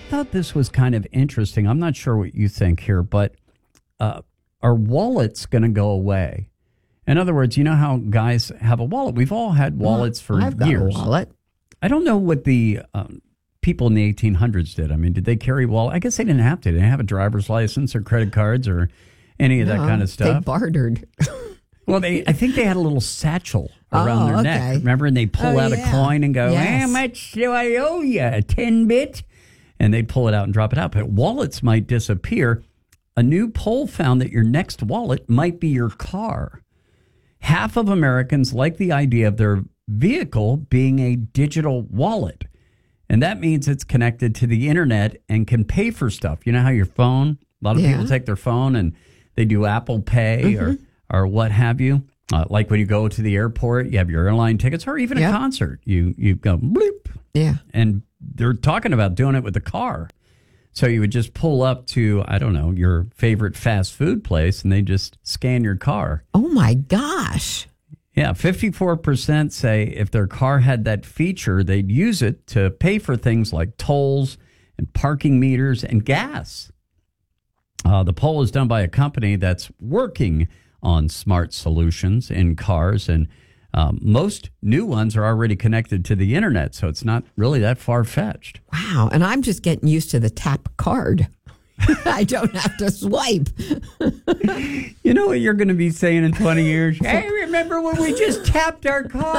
thought this was kind of interesting. I'm not sure what you think here, but are wallets going to go away? In other words, you know how guys have a wallet? We've all had wallets for I've got years. a wallet. I don't know what the people in the 1800s did. I mean, did they carry wallet? I guess they didn't have to. They didn't have a driver's license or credit cards or any of that kind of stuff. They bartered. Well, I think they had a little satchel around their neck. Remember? And they'd pull out a coin and go, how much do I owe you? A 10-bit? And they'd pull it out and drop it out. But wallets might disappear. A new poll found that your next wallet might be your car. Half of Americans like the idea of their vehicle being a digital wallet. And that means it's connected to the internet and can pay for stuff. You know how your phone, a lot of people take their phone and they do Apple Pay or what have you. Like when you go to the airport, you have your airline tickets or even a concert. You go bloop. Yeah. And they're talking about doing it with the car. So you would just pull up to, I don't know, your favorite fast food place and they just scan your car. Oh, my gosh. Yeah, 54% say if their car had that feature, they'd use it to pay for things like tolls and parking meters and gas. The poll is done by a company that's working on smart solutions in cars, and most new ones are already connected to the internet, so it's not really that far-fetched. Wow, and I'm just getting used to the tap card. I don't have to swipe. You know what you're going to be saying in 20 years? Hey, remember when we just tapped our car?